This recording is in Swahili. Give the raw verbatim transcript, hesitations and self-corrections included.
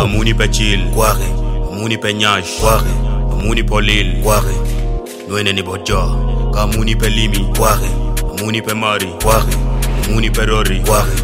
Amuni pe chill, Kware, amuni pe nyash, kware, amuni pe lil, kware, nwene ni boja, kamuni pe limi, kware, amuni pe mari, kware, amuni pe rori, kware.